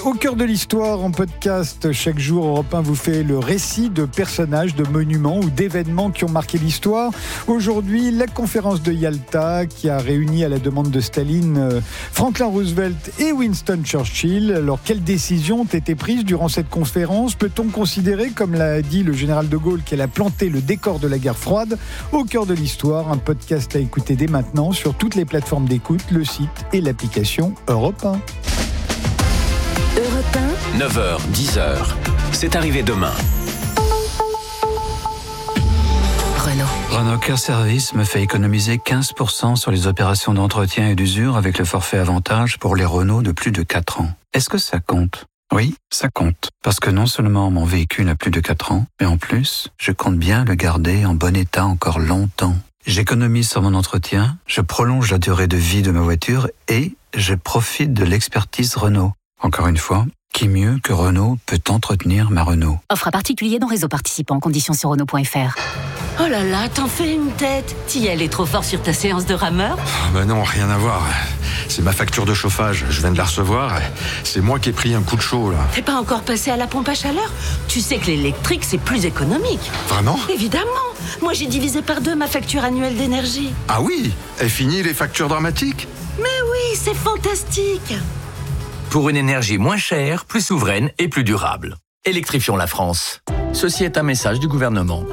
Au cœur de l'histoire, en podcast, chaque jour, Europe 1 vous fait le récit de personnages, de monuments ou d'événements qui ont marqué l'histoire. Aujourd'hui, la conférence de Yalta qui a réuni à la demande de Staline, Franklin Roosevelt et Winston Churchill. Alors, quelles décisions ont été prises durant cette conférence ? Peut-on considérer, comme l'a dit le général de Gaulle, qu'elle a planté le décor de la guerre froide ? Au cœur de l'histoire, un podcast à écouter dès maintenant sur toutes les plateformes d'écoute, le site et l'application Europe 1. Europe 1, 9h, 10h. C'est arrivé demain. Renault Care Service me fait économiser 15% sur les opérations d'entretien et d'usure avec le forfait avantage pour les Renault de plus de 4 ans. Est-ce que ça compte ? Oui, ça compte. Parce que non seulement mon véhicule a plus de 4 ans, mais en plus, je compte bien le garder en bon état encore longtemps. J'économise sur mon entretien, je prolonge la durée de vie de ma voiture et je profite de l'expertise Renault. Encore une fois, qui mieux que Renault peut entretenir ma Renault ? Offre à particulier dans réseau participant. Conditions sur Renault.fr. Oh là là, t'en fais une tête. T'y allais trop fort sur ta séance de rameur ? Non, rien à voir. C'est ma facture de chauffage. Je viens de la recevoir. C'est moi qui ai pris un coup de chaud, là. T'es pas encore passé à la pompe à chaleur ? Tu sais que l'électrique, c'est plus économique. Vraiment ? Évidemment. Moi, j'ai divisé par 2 ma facture annuelle d'énergie. Ah oui ? Et fini les factures dramatiques ? Mais oui, c'est fantastique. Pour une énergie moins chère, plus souveraine et plus durable. Électrifions la France. Ceci est un message du gouvernement.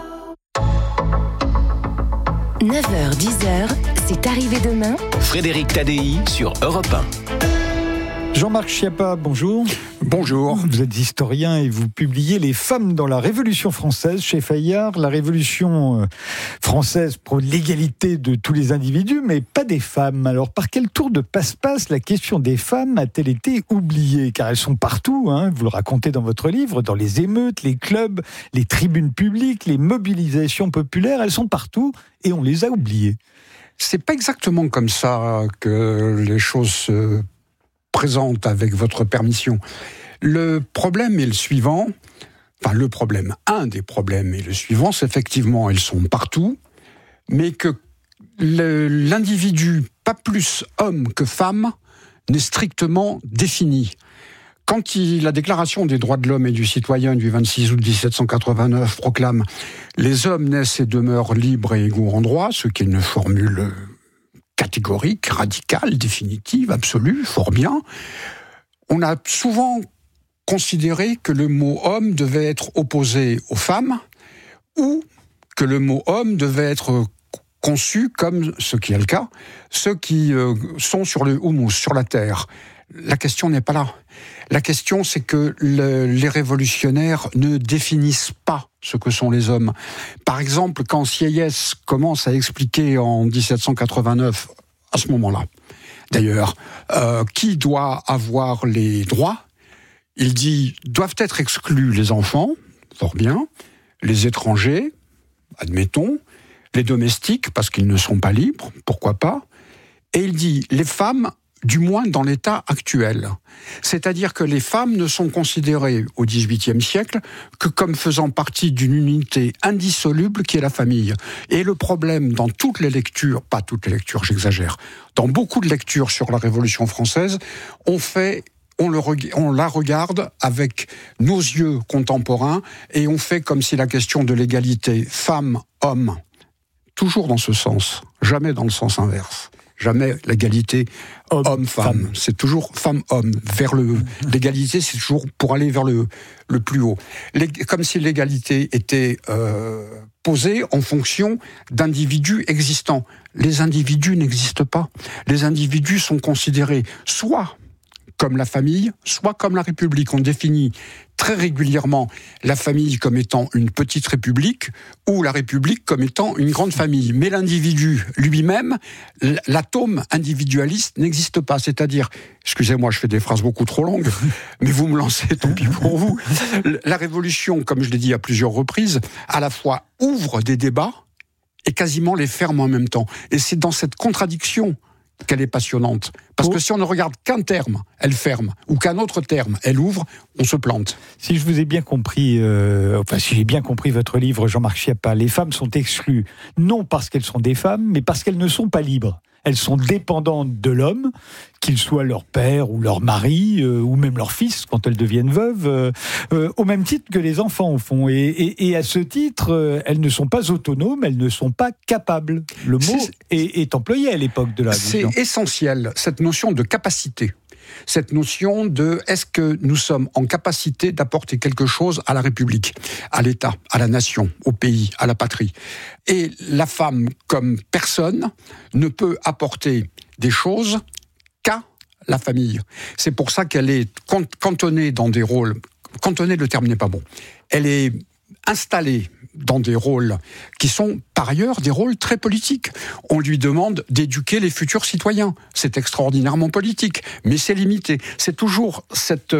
9h, 10h, c'est arrivé demain. Frédéric Tadei sur Europe 1. Jean-Marc Schiappa, bonjour. Bonjour. Vous êtes historien et vous publiez Les femmes dans la Révolution française chez Fayard. La Révolution française prône l'égalité de tous les individus, mais pas des femmes. Alors, par quel tour de passe-passe la question des femmes a-t-elle été oubliée ? Car elles sont partout, vous le racontez dans votre livre, dans les émeutes, les clubs, les tribunes publiques, les mobilisations populaires, elles sont partout et on les a oubliées. C'est pas exactement comme ça que les choses se présente avec votre permission. Le problème est le suivant, un des problèmes est le suivant, c'est effectivement, elles sont partout, mais que l'individu, pas plus homme que femme, n'est strictement défini. Quand la Déclaration des droits de l'homme et du citoyen du 26 août 1789 proclame « Les hommes naissent et demeurent libres et égaux en droit », ce qui est une formule catégorique, radicale, définitive, absolue, fort bien. On a souvent considéré que le mot « homme » devait être opposé aux femmes ou que le mot « homme » devait être conçu comme, ce qui est le cas, ceux qui sont sur le houmous, sur la terre. La question n'est pas là. La question, c'est que les révolutionnaires ne définissent pas ce que sont les hommes. Par exemple, quand Sieyès commence à expliquer en 1789, à ce moment-là, d'ailleurs, qui doit avoir les droits, il dit, doivent être exclus les enfants, fort bien, les étrangers, admettons, les domestiques, parce qu'ils ne sont pas libres, pourquoi pas, et il dit, les femmes, du moins dans l'état actuel. C'est-à-dire que les femmes ne sont considérées au XVIIIe siècle que comme faisant partie d'une unité indissoluble qui est la famille. Et le problème dans toutes les lectures, pas toutes les lectures, j'exagère, dans beaucoup de lectures sur la Révolution française, on la regarde avec nos yeux contemporains et on fait comme si la question de l'égalité femme-homme, toujours dans ce sens, jamais dans le sens inverse. Jamais l'égalité homme-femme. C'est toujours femme-homme. L'égalité, c'est toujours pour aller vers le plus haut. Comme si l'égalité était posée en fonction d'individus existants. Les individus n'existent pas. Les individus sont considérés soit comme la famille, soit comme la République. On définit très régulièrement la famille comme étant une petite république ou la République comme étant une grande famille. Mais l'individu lui-même, l'atome individualiste n'existe pas. C'est-à-dire, excusez-moi, je fais des phrases beaucoup trop longues, mais vous me lancez, tant pis pour vous. La Révolution, comme je l'ai dit à plusieurs reprises, à la fois ouvre des débats et quasiment les ferme en même temps. Et c'est dans cette contradiction qu'elle est passionnante. Parce que si on ne regarde qu'un terme, elle ferme, ou qu'un autre terme, elle ouvre, on se plante. Si je vous ai bien compris, si j'ai bien compris votre livre, Jean-Marc Schiappa, les femmes sont exclues, non parce qu'elles sont des femmes, mais parce qu'elles ne sont pas libres. elles sont dépendantes de l'homme, qu'il soit leur père ou leur mari, ou même leur fils quand elles deviennent veuves, au même titre que les enfants au fond. Et à ce titre, elles ne sont pas autonomes, elles ne sont pas capables. Le mot est employé à l'époque de la Révolution. C'est essentiel, cette notion de capacité. Cette notion de est-ce que nous sommes en capacité d'apporter quelque chose à la République, à l'État, à la nation, au pays, à la patrie. Et la femme, comme personne, ne peut apporter des choses qu'à la famille. C'est pour ça qu'elle est cantonnée dans des rôles. Cantonnée, le terme n'est pas bon. Elle est installée dans des rôles qui sont par ailleurs des rôles très politiques. On lui demande d'éduquer les futurs citoyens. C'est extraordinairement politique, mais c'est limité. C'est toujours cette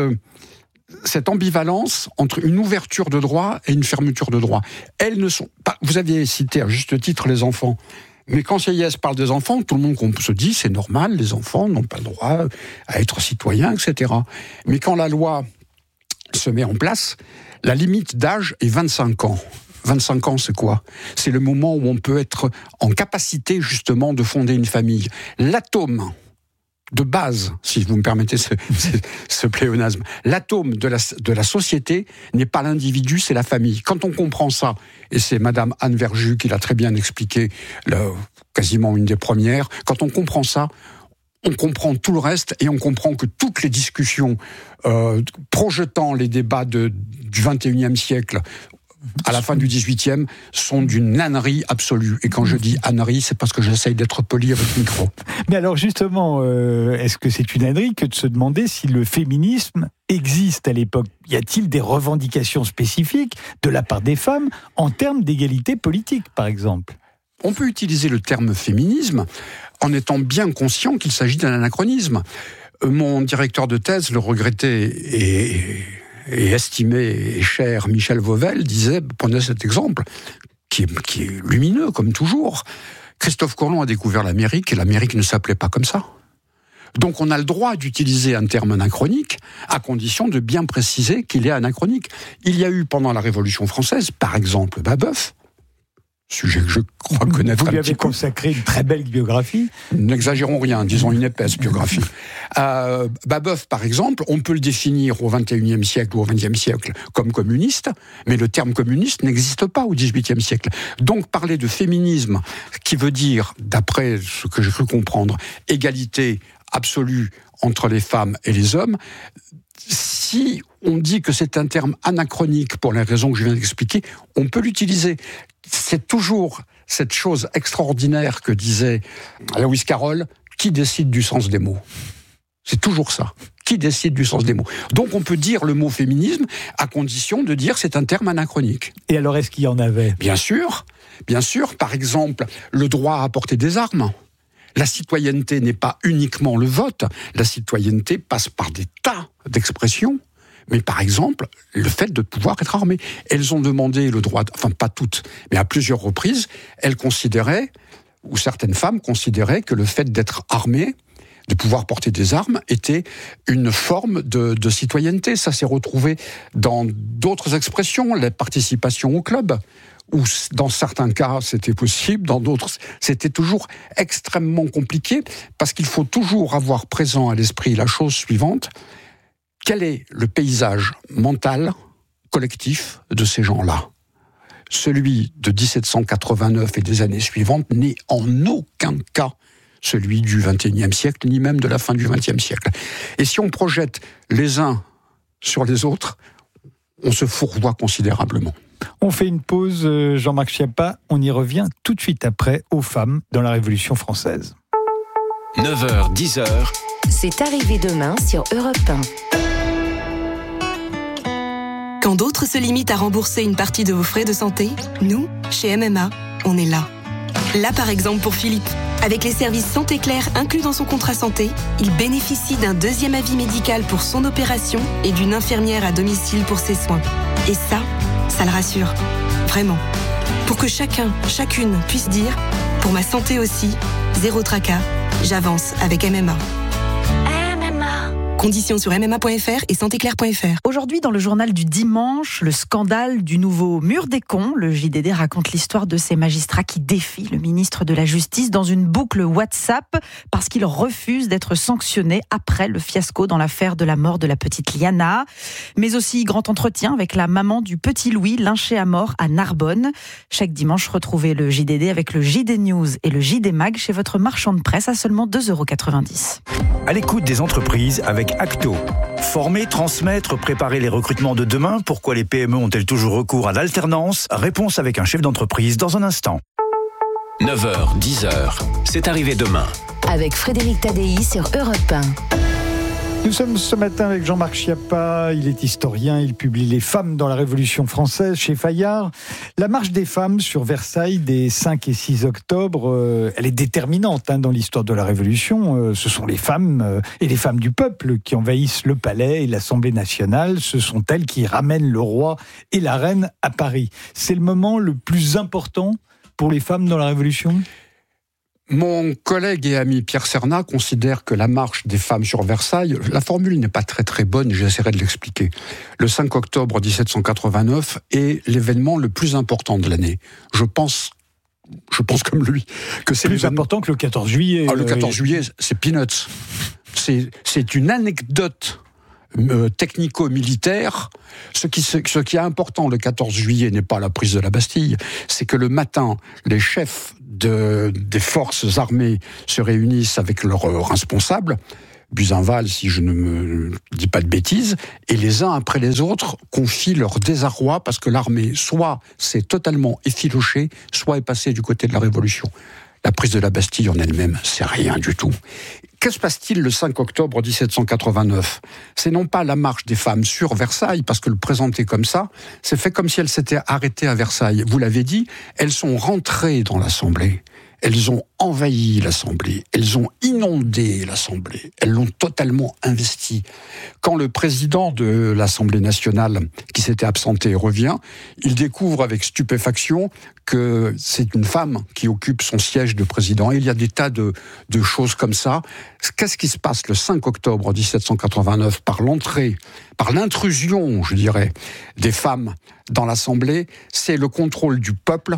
ambivalence entre une ouverture de droit et une fermeture de droit. Elles ne sont pas. Vous aviez cité à juste titre les enfants. Mais quand Sieyès parle des enfants, tout le monde se dit c'est normal, les enfants n'ont pas le droit à être citoyens, etc. Mais quand la loi se met en place, la limite d'âge est 25 ans. 25 ans, c'est quoi ? C'est le moment où on peut être en capacité, justement, de fonder une famille. L'atome de base, si vous me permettez ce pléonasme, l'atome de la société n'est pas l'individu, c'est la famille. Quand on comprend ça, et c'est Madame Anne Verjus qui l'a très bien expliqué, quasiment une des premières, quand on comprend ça, on comprend tout le reste et on comprend que toutes les discussions projetant les débats du XXIe siècle à la fin du XVIIIe, sont d'une ânerie absolue. Et quand je dis ânerie, c'est parce que j'essaye d'être poli avec le micro. Mais alors justement, est-ce que c'est une ânerie que de se demander si le féminisme existe à l'époque ? Y a-t-il des revendications spécifiques de la part des femmes en termes d'égalité politique, par exemple ? On peut utiliser le terme féminisme en étant bien conscient qu'il s'agit d'un anachronisme. Mon directeur de thèse, le regretté et estimé et cher Michel Vauvel, prenait cet exemple, qui est lumineux, comme toujours. Christophe Colomb a découvert l'Amérique, et l'Amérique ne s'appelait pas comme ça. Donc on a le droit d'utiliser un terme anachronique, à condition de bien préciser qu'il est anachronique. Il y a eu, pendant la Révolution française, par exemple, Babeuf, sujet que je crois connaître un petit peu. Vous lui avez consacré une très belle biographie. N'exagérons rien, disons une épaisse biographie. Babeuf, par exemple, on peut le définir au XXIe siècle ou au XXe siècle comme communiste, mais le terme communiste n'existe pas au XVIIIe siècle. Donc parler de féminisme, qui veut dire, d'après ce que j'ai cru comprendre, égalité absolue entre les femmes et les hommes, si on dit que c'est un terme anachronique pour les raisons que je viens d'expliquer, on peut l'utiliser. C'est toujours cette chose extraordinaire que disait Lewis Carroll, qui décide du sens des mots. C'est toujours ça. Qui décide du sens des mots. Donc on peut dire le mot féminisme à condition de dire c'est un terme anachronique. Et alors est-ce qu'il y en avait ? Bien sûr. Par exemple, le droit à porter des armes. La citoyenneté n'est pas uniquement le vote. La citoyenneté passe par des tas d'expressions. Mais par exemple, le fait de pouvoir être armé. Elles ont demandé le droit, enfin pas toutes, mais à plusieurs reprises, elles considéraient, ou certaines femmes considéraient que le fait d'être armé, de pouvoir porter des armes, était une forme de citoyenneté. Ça s'est retrouvé dans d'autres expressions, la participation au club, où dans certains cas c'était possible, dans d'autres c'était toujours extrêmement compliqué, parce qu'il faut toujours avoir présent à l'esprit la chose suivante: quel est le paysage mental collectif de ces gens-là ? Celui de 1789 et des années suivantes n'est en aucun cas celui du XXIe siècle, ni même de la fin du XXe siècle. Et si on projette les uns sur les autres, on se fourvoie considérablement. On fait une pause, Jean-Marc Schiappa, on y revient tout de suite après aux femmes dans la Révolution française. 9h, 10h. C'est arrivé demain sur Europe 1. Quand d'autres se limitent à rembourser une partie de vos frais de santé, nous, chez MMA, on est là. Là, par exemple, pour Philippe. Avec les services Santé Claire inclus dans son contrat santé, il bénéficie d'un deuxième avis médical pour son opération et d'une infirmière à domicile pour ses soins. Et ça le rassure. Vraiment. Pour que chacune puisse dire « Pour ma santé aussi, zéro tracas, j'avance avec MMA ». MMA. Conditions sur MMA.fr et santéclair.fr. Aujourd'hui, dans le journal du dimanche, le scandale du nouveau mur des cons. Le JDD raconte l'histoire de ces magistrats qui défient le ministre de la Justice dans une boucle WhatsApp parce qu'ils refusent d'être sanctionnés après le fiasco dans l'affaire de la mort de la petite Liana. Mais aussi grand entretien avec la maman du petit Louis, lynché à mort à Narbonne. Chaque dimanche, retrouvez le JDD avec le JD News et le JD Mag chez votre marchand de presse à seulement 2,90 €. À l'écoute des entreprises avec Acto. Former, transmettre, préparer les recrutements de demain. Pourquoi les PME ont-elles toujours recours à l'alternance ? Réponse avec un chef d'entreprise dans un instant. 9h, 10h, c'est arrivé demain. Avec Frédéric Tadei sur Europe 1. Nous sommes ce matin avec Jean-Marc Schiappa, il est historien, il publie Les femmes dans la Révolution française chez Fayard. La marche des femmes sur Versailles des 5 et 6 octobre, elle est déterminante dans l'histoire de la Révolution. Ce sont les femmes et les femmes du peuple qui envahissent le palais et l'Assemblée nationale. Ce sont elles qui ramènent le roi et la reine à Paris. C'est le moment le plus important pour les femmes dans la Révolution ? Mon collègue et ami Pierre Cernat considère que la marche des femmes sur Versailles, la formule n'est pas très très bonne, j'essaierai de l'expliquer. Le 5 octobre 1789 est l'événement le plus important de l'année. Je pense comme lui que c'est plus important que le 14 juillet. Le 14 juillet, c'est peanuts. C'est une anecdote technico-militaire. Ce qui est important le 14 juillet n'est pas la prise de la Bastille, c'est que le matin, les chefs des forces armées se réunissent avec leurs responsables, Buzenval, si je ne me dis pas de bêtises, et les uns après les autres confient leur désarroi parce que l'armée soit s'est totalement effilochée, soit est passée du côté de la Révolution. La prise de la Bastille en elle-même, c'est rien du tout. Que se passe-t-il le 5 octobre 1789 ? C'est non pas la marche des femmes sur Versailles, parce que le présenter comme ça, c'est fait comme si elles s'étaient arrêtées à Versailles. Vous l'avez dit, elles sont rentrées dans l'Assemblée. Elles ont envahi l'Assemblée, elles ont inondé l'Assemblée, elles l'ont totalement investie. Quand le président de l'Assemblée nationale, qui s'était absenté, revient, il découvre avec stupéfaction que c'est une femme qui occupe son siège de président. Et il y a des tas de choses comme ça. Qu'est-ce qui se passe le 5 octobre 1789 par l'intrusion, je dirais, des femmes dans l'Assemblée? C'est le contrôle du peuple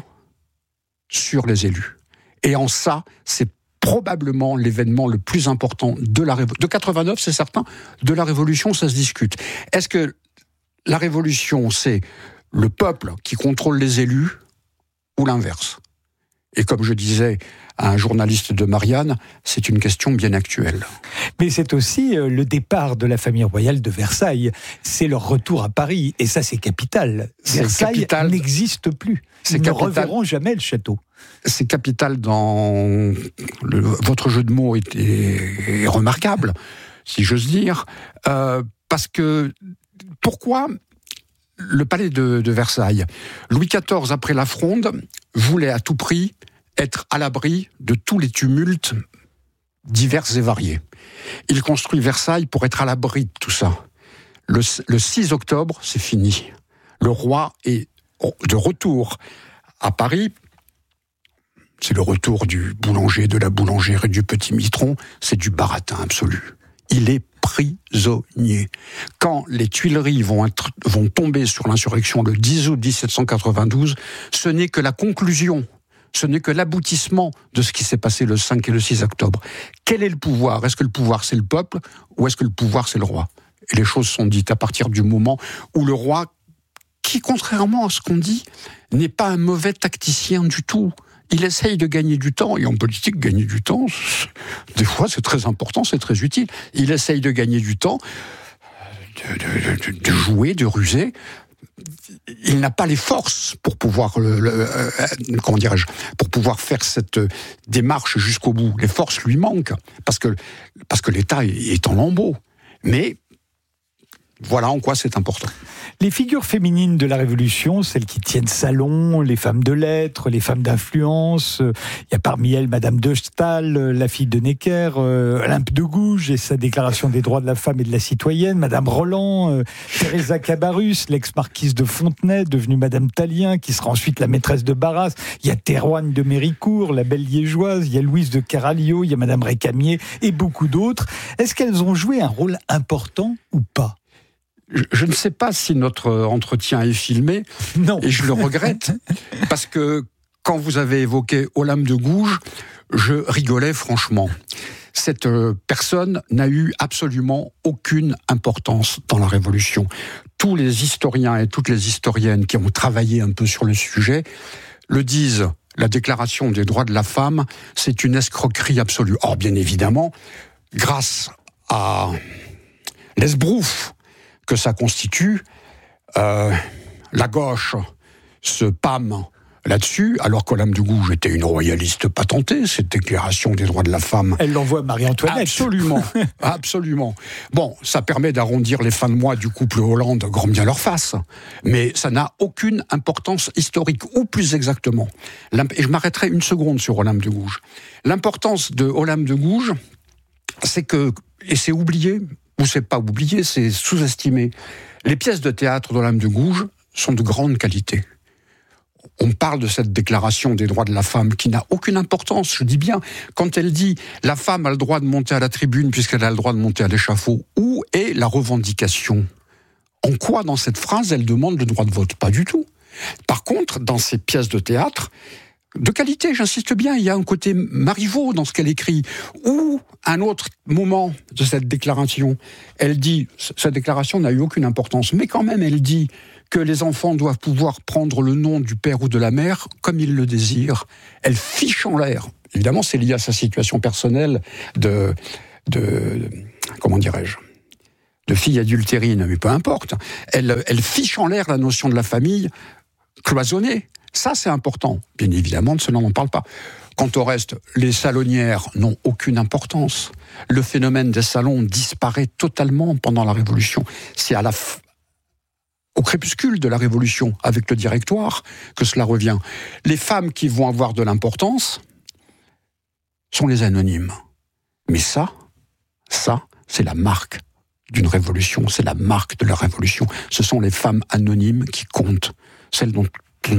sur les élus. Et en ça, c'est probablement l'événement le plus important de la Révolution. De 89, c'est certain. De la Révolution, ça se discute. Est-ce que la Révolution, c'est le peuple qui contrôle les élus ou l'inverse ? Et comme je disais à un journaliste de Marianne, c'est une question bien actuelle. Mais c'est aussi le départ de la famille royale de Versailles. C'est leur retour à Paris. Et ça, c'est capital. Versailles n'existe plus. Ils ne reverront jamais le château. C'est capital dans... Votre jeu de mots est remarquable, si j'ose dire. Parce que... Pourquoi le palais de Versailles ? Louis XIV, après la Fronde, voulait à tout prix être à l'abri de tous les tumultes divers et variés. Il construit Versailles pour être à l'abri de tout ça. Le 6 octobre, c'est fini. Le roi est de retour à Paris. C'est le retour du boulanger, de la boulangère et du petit mitron. C'est du baratin absolu. Il est prisonnier. Quand les Tuileries vont tomber sur l'insurrection le 10 août 1792, ce n'est que la conclusion, ce n'est que l'aboutissement de ce qui s'est passé le 5 et le 6 octobre. Quel est le pouvoir ? Est-ce que le pouvoir c'est le peuple ou est-ce que le pouvoir c'est le roi ? Et les choses sont dites à partir du moment où le roi, qui contrairement à ce qu'on dit, n'est pas un mauvais tacticien du tout. Il essaye de gagner du temps, et en politique, gagner du temps, des fois c'est très important, c'est très utile. Il essaye de gagner du temps, de jouer, de ruser. Il n'a pas les forces pour pouvoir, pour pouvoir faire cette démarche jusqu'au bout. Les forces lui manquent, parce que l'État est en lambeaux. Mais Voilà en quoi c'est important. Les figures féminines de la Révolution, celles qui tiennent salon, les femmes de lettres, les femmes d'influence, il y a parmi elles Madame de Staël, la fille de Necker, Olympe de Gouges et sa déclaration des droits de la femme et de la citoyenne, Madame Roland, Teresa Cabarrus, l'ex-marquise de Fontenay, devenue Madame Tallien, qui sera ensuite la maîtresse de Barras, il y a Théroigne de Méricourt, la belle liégeoise, il y a Louise de Keralio, il y a Madame Récamier et beaucoup d'autres. Est-ce qu'elles ont joué un rôle important ou pas ? Je ne sais pas si notre entretien est filmé, non. Et je le regrette, parce que quand vous avez évoqué Olympe de Gouges, je rigolais franchement. Cette personne n'a eu absolument aucune importance dans la Révolution. Tous les historiens et toutes les historiennes qui ont travaillé un peu sur le sujet le disent. La déclaration des droits de la femme, c'est une escroquerie absolue. Or, bien évidemment, grâce à l'esbrouf que ça constitue, la gauche se pâme là-dessus, alors qu'Olympe de Gouges était une royaliste patentée, cette déclaration des droits de la femme. Elle l'envoie à Marie-Antoinette. Absolument, absolument. Bon, ça permet d'arrondir les fins de mois du couple Hollande, grand bien leur face, mais ça n'a aucune importance historique, ou plus exactement. Et je m'arrêterai une seconde sur Olympe de Gouges. L'importance de Olympe de Gouges, c'est que, et c'est oublié, ou c'est pas oublié, c'est sous-estimé. Les pièces de théâtre d'Olympe de Gouges sont de grande qualité. On parle de cette déclaration des droits de la femme qui n'a aucune importance, je dis bien, quand elle dit « la femme a le droit de monter à la tribune puisqu'elle a le droit de monter à l'échafaud », où est la revendication ? En quoi, dans cette phrase, elle demande le droit de vote ? Pas du tout. Par contre, dans ces pièces de théâtre, de qualité, j'insiste bien, il y a un côté Marivaux dans ce qu'elle écrit, ou un autre moment de cette déclaration, elle dit, cette déclaration n'a eu aucune importance, mais quand même elle dit que les enfants doivent pouvoir prendre le nom du père ou de la mère comme ils le désirent. Elle fiche en l'air. Évidemment, c'est lié à sa situation personnelle de comment dirais-je, de fille adultérine, mais peu importe. Elle fiche en l'air la notion de la famille cloisonnée. Ça, c'est important. Bien évidemment, de cela, on n'en parle pas. Quant au reste, les salonnières n'ont aucune importance. Le phénomène des salons disparaît totalement pendant la Révolution. C'est au crépuscule de la Révolution, avec le Directoire, que cela revient. Les femmes qui vont avoir de l'importance sont les anonymes. Mais ça, c'est la marque d'une révolution, c'est la marque de la Révolution. Ce sont les femmes anonymes qui comptent, celles dont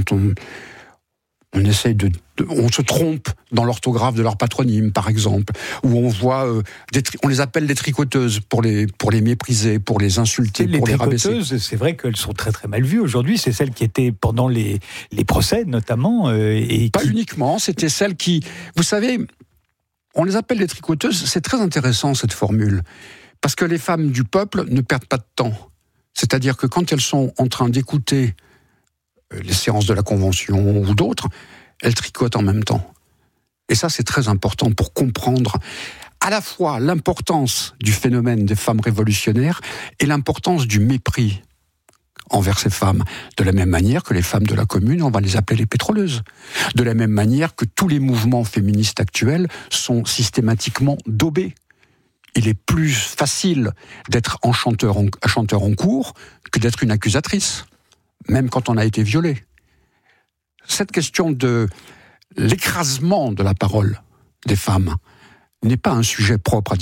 on essaye on se trompe dans l'orthographe de leur patronyme, par exemple, où on voit, on les appelle les tricoteuses pour les mépriser, pour les insulter, pour les rabaisser. Les tricoteuses, c'est vrai qu'elles sont très très mal vues aujourd'hui. C'est celles qui étaient pendant les procès, notamment. Pas uniquement, c'était celles qui, vous savez, on les appelle les tricoteuses. C'est très intéressant cette formule, parce que les femmes du peuple ne perdent pas de temps. C'est-à-dire que quand elles sont en train d'écouter les séances de la Convention ou d'autres, elles tricotent en même temps. Et ça, c'est très important pour comprendre à la fois l'importance du phénomène des femmes révolutionnaires et l'importance du mépris envers ces femmes. De la même manière que les femmes de la Commune, on va les appeler les pétroleuses. De la même manière que tous les mouvements féministes actuels sont systématiquement daubés. Il est plus facile d'être un chanteur en cour que d'être une accusatrice, même quand on a été violé. Cette question de l'écrasement de la parole des femmes n'est pas un sujet propre à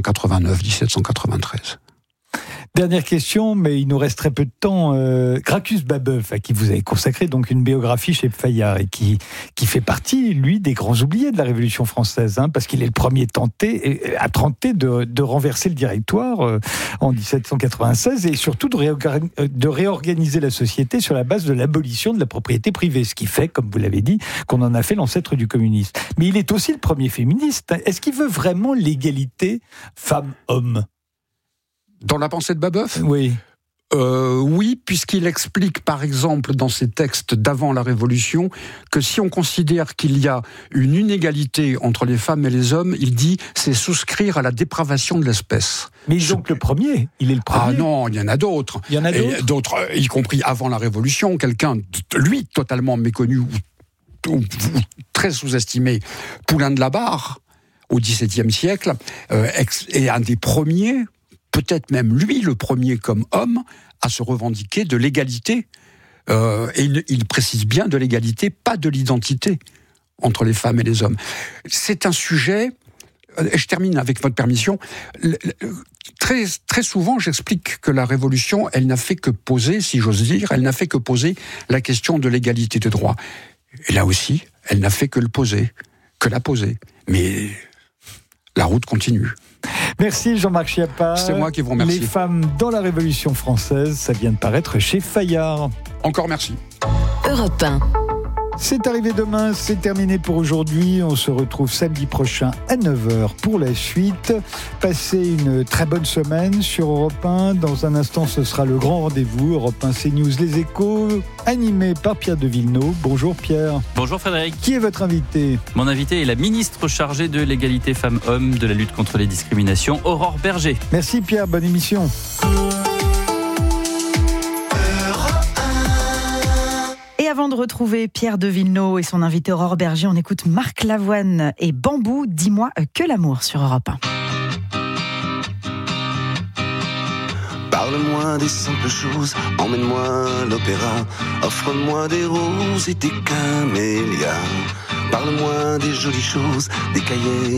1789-1793. Dernière question, mais il nous reste très peu de temps. Gracchus Babeuf, à qui vous avez consacré donc une biographie chez Fayard, et qui fait partie, lui, des grands oubliés de la Révolution française, parce qu'il est le premier à tenter de renverser le Directoire en 1796, et surtout de réorganiser la société sur la base de l'abolition de la propriété privée, ce qui fait, comme vous l'avez dit, qu'on en a fait l'ancêtre du communisme. Mais il est aussi le premier féministe. Est-ce qu'il veut vraiment l'égalité femmes-hommes ? Dans la pensée de Babeuf ? Oui. Oui, puisqu'il explique, par exemple, dans ses textes d'avant la Révolution, que si on considère qu'il y a une inégalité entre les femmes et les hommes, il dit c'est souscrire à la dépravation de l'espèce. Mais donc le premier, il est le premier. Ah non, il y en a d'autres. Il y en a d'autres. Et d'autres, y compris avant la Révolution, quelqu'un, lui, totalement méconnu ou très sous-estimé, Poulain de la Barre, au XVIIe siècle, est un des premiers peut-être même lui le premier comme homme, à se revendiquer de l'égalité. Et il précise bien de l'égalité, pas de l'identité entre les femmes et les hommes. C'est un sujet, et je termine avec votre permission, très, très souvent j'explique que la Révolution, elle n'a fait que poser, si j'ose dire, elle n'a fait que poser la question de l'égalité des droits. Et là aussi, elle n'a fait que la poser. Mais la route continue. Merci Jean-Marc Schiappa. C'est moi qui vous remercie. Les femmes dans la Révolution française, ça vient de paraître chez Fayard. Encore merci. Europe 1. C'est arrivé demain, c'est terminé pour aujourd'hui. On se retrouve samedi prochain à 9h pour la suite. Passez une très bonne semaine sur Europe 1. Dans un instant, ce sera le grand rendez-vous. Europe 1 CNews Les Échos, animé par Pierre de Villeneuve. Bonjour Pierre. Bonjour Frédéric. Qui est votre invité ? Mon invité est la ministre chargée de l'égalité femmes-hommes, de la lutte contre les discriminations, Aurore Berger. Merci Pierre, bonne émission. Et avant de retrouver Pierre de Villeneuve et son invité Aurore Berger, on écoute Marc Lavoine et Bambou, Dis-moi que l'amour sur Europe 1. Parle-moi des simples choses, emmène-moi à l'opéra, offre-moi des roses et des camélias. Parle-moi des jolies choses, des cahiers